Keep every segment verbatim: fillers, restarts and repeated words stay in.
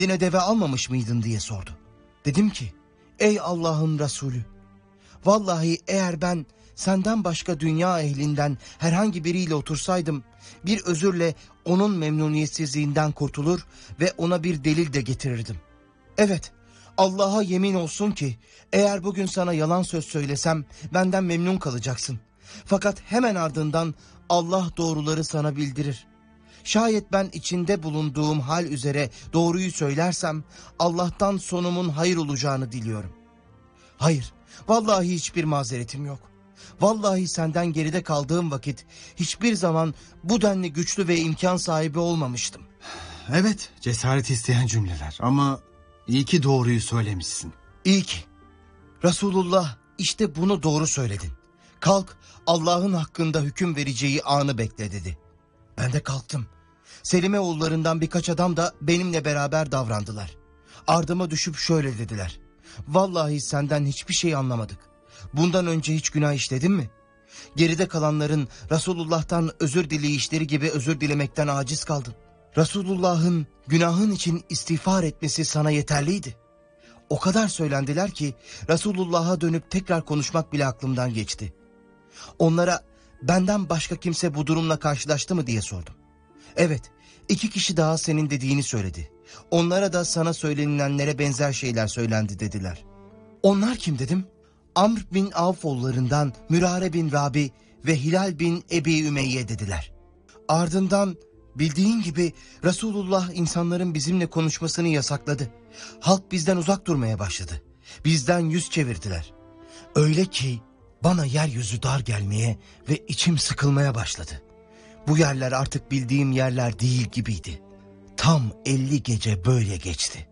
Yine deve almamış mıydın diye sordu. Dedim ki, ey Allah'ın Resulü, vallahi eğer ben senden başka dünya ehlinden herhangi biriyle otursaydım, bir özürle onun memnuniyetsizliğinden kurtulur ve ona bir delil de getirirdim. Evet, Allah'a yemin olsun ki eğer bugün sana yalan söz söylesem benden memnun kalacaksın. Fakat hemen ardından Allah doğruları sana bildirir. Şayet ben içinde bulunduğum hal üzere doğruyu söylersem Allah'tan sonumun hayır olacağını diliyorum. Hayır, vallahi hiçbir mazeretim yok. Vallahi senden geride kaldığım vakit hiçbir zaman bu denli güçlü ve imkan sahibi olmamıştım. Evet, cesaret isteyen cümleler ama iyi ki doğruyu söylemişsin. İyi ki. Resulullah işte bunu doğru söyledin. Kalk, Allah'ın hakkında hüküm vereceği anı bekle dedi. Ben de kalktım. Selime oğullarından birkaç adam da benimle beraber davrandılar. Ardıma düşüp şöyle dediler. Vallahi senden hiçbir şey anlamadık. Bundan önce hiç günah işledin mi? Geride kalanların Resulullah'tan özür dileyişleri gibi özür dilemekten aciz kaldın. Resulullah'ın günahın için istiğfar etmesi sana yeterliydi. O kadar söylendiler ki Resulullah'a dönüp tekrar konuşmak bile aklımdan geçti. Onlara benden başka kimse bu durumla karşılaştı mı diye sordum. Evet, iki kişi daha senin dediğini söyledi. Onlara da sana söylenilenlere benzer şeyler söylendi dediler. Onlar kim dedim? Amr bin Avf oğullarından Mürare bin Rabi ve Hilal bin Ebi Ümeyye dediler. Ardından bildiğin gibi Resulullah insanların bizimle konuşmasını yasakladı. Halk bizden uzak durmaya başladı. Bizden yüz çevirdiler. Öyle ki bana yeryüzü dar gelmeye ve içim sıkılmaya başladı. Bu yerler artık bildiğim yerler değil gibiydi. Tam elli gece böyle geçti.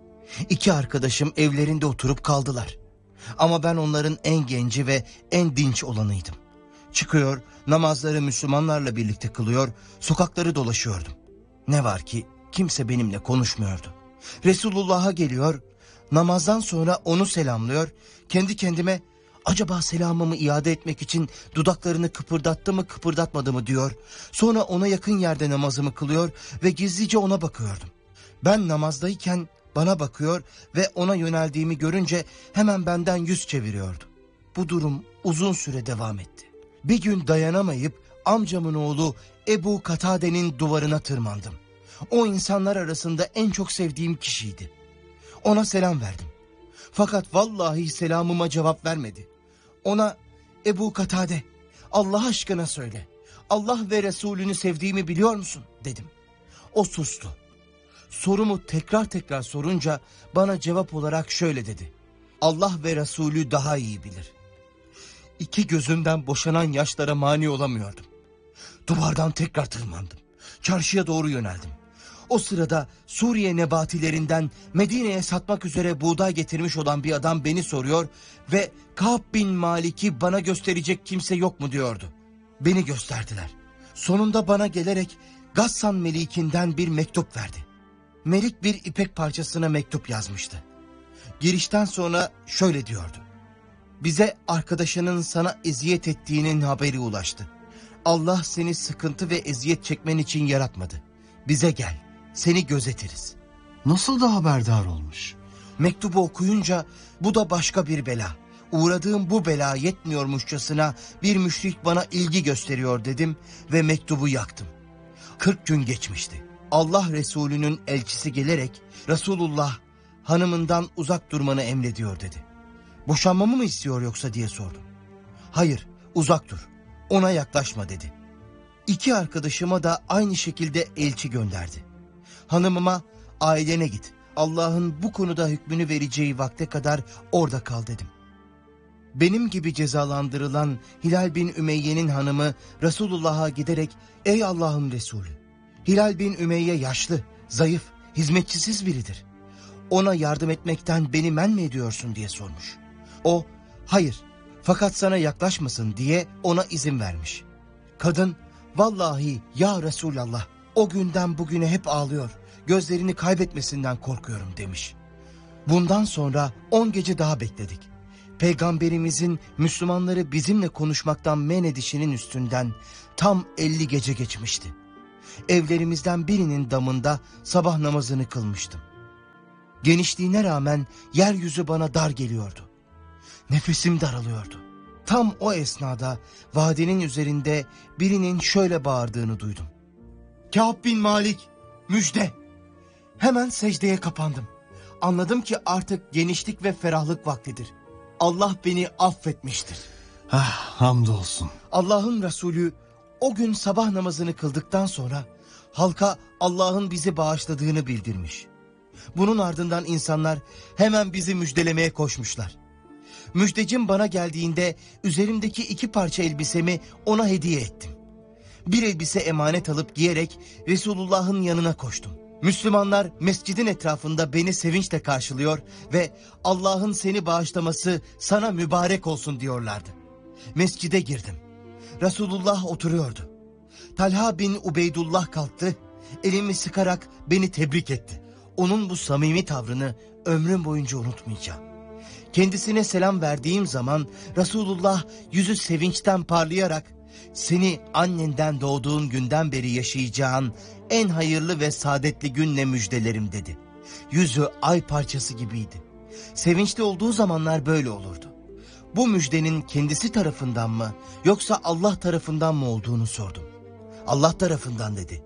İki arkadaşım evlerinde oturup kaldılar. Ama ben onların en genci ve en dinç olanıydım. Çıkıyor, namazları Müslümanlarla birlikte kılıyor, sokakları dolaşıyordum. Ne var ki kimse benimle konuşmuyordu. Resulullah'a geliyor, namazdan sonra onu selamlıyor, kendi kendime acaba selamımı iade etmek için dudaklarını kıpırdattı mı kıpırdatmadı mı diyor. Sonra ona yakın yerde namazımı kılıyor ve gizlice ona bakıyordum. Ben namazdayken bana bakıyor ve ona yöneldiğimi görünce hemen benden yüz çeviriyordu. Bu durum uzun süre devam etti. Bir gün dayanamayıp amcamın oğlu Ebu Katade'nin duvarına tırmandım. O insanlar arasında en çok sevdiğim kişiydi. Ona selam verdim. Fakat vallahi selamıma cevap vermedi. Ona Ebu Katade, Allah aşkına söyle, Allah ve Resulünü sevdiğimi biliyor musun dedim. O sustu. Sorumu tekrar tekrar sorunca bana cevap olarak şöyle dedi. Allah ve Resulü daha iyi bilir. İki gözümden boşanan yaşlara mani olamıyordum. Duvardan tekrar tırmandım. Çarşıya doğru yöneldim. O sırada Suriye nebatilerinden Medine'ye satmak üzere buğday getirmiş olan bir adam beni soruyor ve Ka'b bin Malik'i bana gösterecek kimse yok mu diyordu. Beni gösterdiler. Sonunda bana gelerek Gassan Melik'inden bir mektup verdi. Melik bir ipek parçasına mektup yazmıştı. Girişten sonra şöyle diyordu. Bize arkadaşının sana eziyet ettiğinin haberi ulaştı. Allah seni sıkıntı ve eziyet çekmen için yaratmadı. Bize gel, seni gözetiriz. Nasıl da haberdar olmuş? Mektubu okuyunca bu da başka bir bela. Uğradığım bu bela yetmiyormuşçasına bir müşrik bana ilgi gösteriyor dedim ve mektubu yaktım. Kırk gün geçmişti. Allah Resulü'nün elçisi gelerek Resulullah hanımından uzak durmanı emrediyor dedi. Boşanmamı mı istiyor yoksa diye sordum. Hayır, uzak dur, ona yaklaşma dedi. İki arkadaşıma da aynı şekilde elçi gönderdi. Hanımıma ailene git, Allah'ın bu konuda hükmünü vereceği vakte kadar orada kal dedim. Benim gibi cezalandırılan Hilal bin Ümeyye'nin hanımı Resulullah'a giderek ey Allah'ın Resulü, Hilal bin Ümeyye yaşlı, zayıf, hizmetçisiz biridir. Ona yardım etmekten beni men mi ediyorsun diye sormuş. O hayır fakat sana yaklaşmasın diye ona izin vermiş. Kadın vallahi ya Resulallah o günden bugüne hep ağlıyor, gözlerini kaybetmesinden korkuyorum demiş. Bundan sonra on gece daha bekledik. Peygamberimizin Müslümanları bizimle konuşmaktan men edişinin üstünden tam elli gece geçmişti. Evlerimizden birinin damında sabah namazını kılmıştım. Genişliğine rağmen yeryüzü bana dar geliyordu. Nefesim daralıyordu. Tam o esnada vadinin üzerinde birinin şöyle bağırdığını duydum. Kâb bin Malik, müjde! Hemen secdeye kapandım. Anladım ki artık genişlik ve ferahlık vaktidir. Allah beni affetmiştir. Ah, hamdolsun. Allah'ın Resulü o gün sabah namazını kıldıktan sonra halka Allah'ın bizi bağışladığını bildirmiş. Bunun ardından insanlar hemen bizi müjdelemeye koşmuşlar. Müjdecim bana geldiğinde üzerimdeki iki parça elbisemi ona hediye ettim. Bir elbise emanet alıp giyerek Resulullah'ın yanına koştum. Müslümanlar mescidin etrafında beni sevinçle karşılıyor ve Allah'ın seni bağışlaması sana mübarek olsun diyorlardı. Mescide girdim. Resulullah oturuyordu. Talha bin Ubeydullah kalktı, elimi sıkarak beni tebrik etti. Onun bu samimi tavrını ömrüm boyunca unutmayacağım. Kendisine selam verdiğim zaman Resulullah yüzü sevinçten parlayarak seni annenden doğduğun günden beri yaşayacağın en hayırlı ve saadetli günle müjdelerim dedi. Yüzü ay parçası gibiydi. Sevinçli olduğu zamanlar böyle olurdu. Bu müjdenin kendisi tarafından mı yoksa Allah tarafından mı olduğunu sordum. Allah tarafından dedi.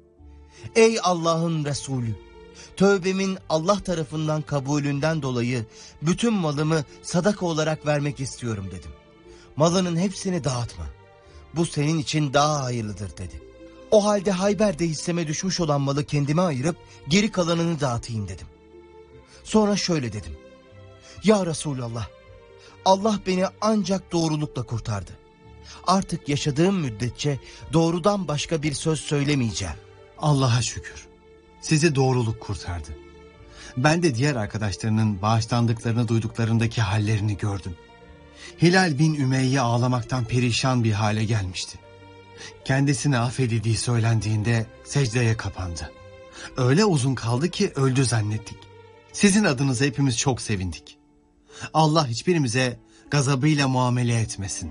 Ey Allah'ın Resulü! Tövbemin Allah tarafından kabulünden dolayı bütün malımı sadaka olarak vermek istiyorum dedim. Malının hepsini dağıtma. Bu senin için daha hayırlıdır dedi. O halde Hayber'de hisseme düşmüş olan malı kendime ayırıp geri kalanını dağıtayım dedim. Sonra şöyle dedim. Ya Resulallah, Allah beni ancak doğrulukla kurtardı. Artık yaşadığım müddetçe doğrudan başka bir söz söylemeyeceğim. Allah'a şükür. Sizi doğruluk kurtardı. Ben de diğer arkadaşlarının bağışlandıklarını duyduklarındaki hallerini gördüm. Hilal bin Ümeyye ağlamaktan perişan bir hale gelmişti. Kendisine affedildiği söylendiğinde secdeye kapandı. Öyle uzun kaldı ki öldü zannettik. Sizin adınıza hepimiz çok sevindik. Allah hiçbirimize gazabıyla muamele etmesin.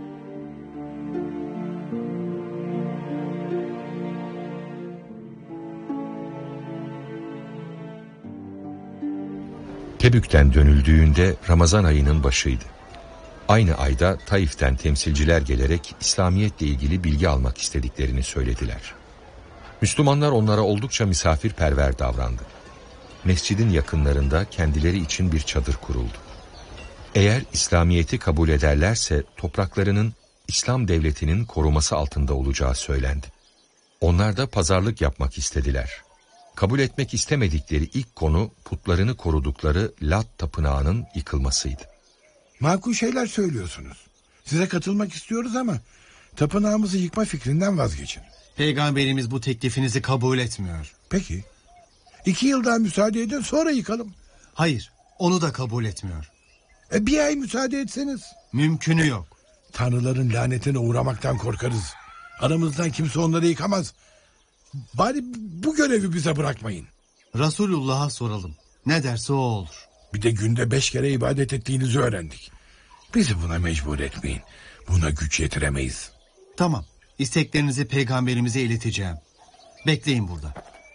Tebük'ten dönüldüğünde Ramazan ayının başıydı. Aynı ayda Taif'ten temsilciler gelerek İslamiyetle ilgili bilgi almak istediklerini söylediler. Müslümanlar onlara oldukça misafirperver davrandı. Mescidin yakınlarında kendileri için bir çadır kuruldu. Eğer İslamiyet'i kabul ederlerse topraklarının İslam devletinin koruması altında olacağı söylendi. Onlar da pazarlık yapmak istediler. Kabul etmek istemedikleri ilk konu putlarını korudukları Lat tapınağının yıkılmasıydı. Makul şeyler söylüyorsunuz. Size katılmak istiyoruz ama tapınağımızı yıkma fikrinden vazgeçin. Peygamberimiz bu teklifinizi kabul etmiyor. Peki. İki yıl daha müsaade edin, sonra yıkalım. Hayır, onu da kabul etmiyor. E bir ay müsaade etseniz. Mümkünü yok. Tanrıların lanetine uğramaktan korkarız. Aramızdan kimse onları yıkamaz. Bari bu görevi bize bırakmayın. Resulullah'a soralım. Ne derse o olur. Bir de günde beş kere ibadet ettiğinizi öğrendik. Bizi buna mecbur etmeyin. Buna güç yetiremeyiz. Tamam. İsteklerinizi peygamberimize ileteceğim. Bekleyin burada.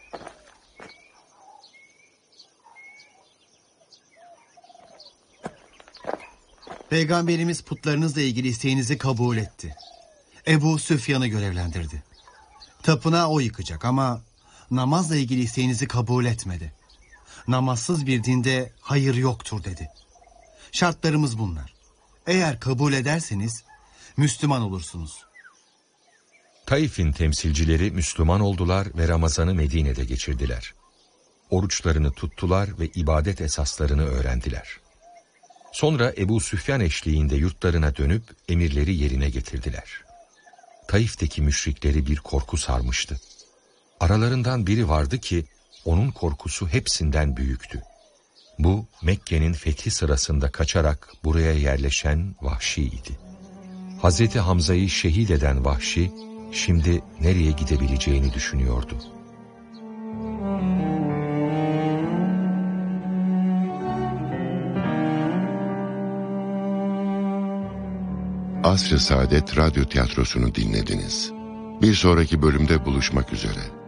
Peygamberimiz putlarınızla ilgili isteğinizi kabul etti. Ebu Süfyan'ı görevlendirdi. Tapınağı o yıkacak ama namazla ilgili isteğinizi kabul etmedi. Namazsız bir dinde hayır yoktur dedi. Şartlarımız bunlar. Eğer kabul ederseniz Müslüman olursunuz. Taif'in temsilcileri Müslüman oldular ve Ramazan'ı Medine'de geçirdiler. Oruçlarını tuttular ve ibadet esaslarını öğrendiler. Sonra Ebu Süfyan eşliğinde yurtlarına dönüp emirleri yerine getirdiler. Taif'teki müşrikleri bir korku sarmıştı. Aralarından biri vardı ki onun korkusu hepsinden büyüktü. Bu Mekke'nin fethi sırasında kaçarak buraya yerleşen Vahşi idi. Hazreti Hamza'yı şehit eden Vahşi şimdi nereye gidebileceğini düşünüyordu. Asr-ı Saadet Radyo Tiyatrosu'nu dinlediniz. Bir sonraki bölümde buluşmak üzere.